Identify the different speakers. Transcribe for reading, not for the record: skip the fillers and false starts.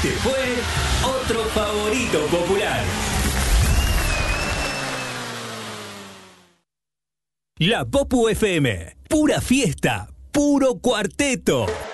Speaker 1: Este fue otro favorito popular. La Popu FM, pura fiesta, puro cuarteto.